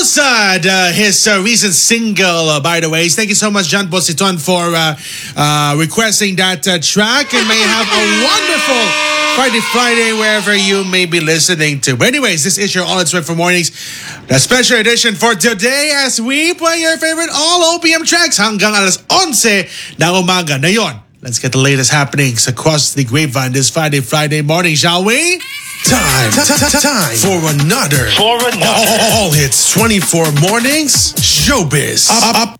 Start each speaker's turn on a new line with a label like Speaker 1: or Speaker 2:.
Speaker 1: Musad, his recent single, by the way. Thank you so much, John Bositon, for requesting that track. And may have a wonderful Friday, wherever you may be listening to. But anyways, this is your All It's Web for Mornings, the special edition for today as we play your favorite all OPM tracks hanggang alas 11 ng umaga. Na yon, let's get the latest happenings across the grapevine this Friday morning, shall we?
Speaker 2: Time for another All Hits 24 Mornings Showbiz